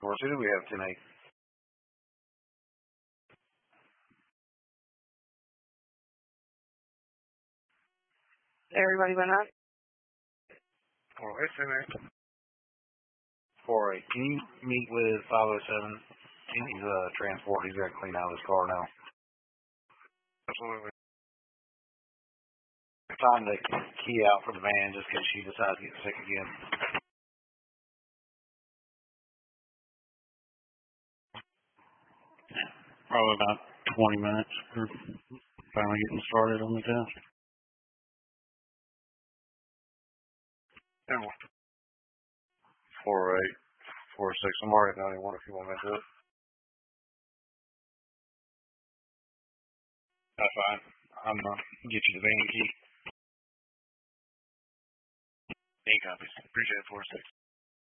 Or who do we have tonight? Everybody went up? 408. 48. Can you meet with 507? He's transport. He's got to clean out his car now. Absolutely. Time to key out for the van just in case she decides to get sick again. Probably about 20 minutes for finally getting started on the test. 408, 46. I'm already at 91 if you want me to do it. That's fine. I'm going to get you the van key. 8 copies. Appreciate it, 46.